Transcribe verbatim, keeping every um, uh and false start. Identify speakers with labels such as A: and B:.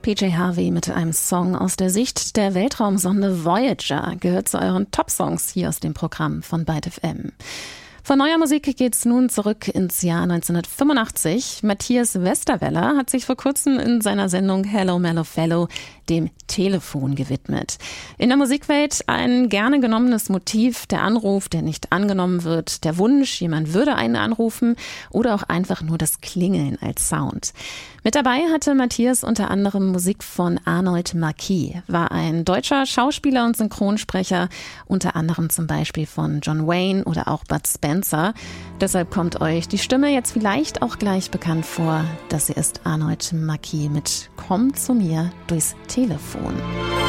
A: P J Harvey mit einem Song aus der Sicht der Weltraumsonde Voyager gehört zu euren Top-Songs hier aus dem Programm von Byte F M. Von neuer Musik geht's nun zurück ins Jahr neunzehnhundertfünfundachtzig. Matthias Westerweller hat sich vor kurzem in seiner Sendung Hello Mellow Fellow dem Telefon gewidmet. In der Musikwelt ein gerne genommenes Motiv, der Anruf, der nicht angenommen wird, der Wunsch, jemand würde einen anrufen oder auch einfach nur das Klingeln als Sound. Mit dabei hatte Matthias unter anderem Musik von Arnold Marquis, war ein deutscher Schauspieler und Synchronsprecher, unter anderem zum Beispiel von John Wayne oder auch Bud Spencer. Deshalb kommt euch die Stimme jetzt vielleicht auch gleich bekannt vor. Das hier ist Arnold Marquis mit Komm zu mir durchs Telefon.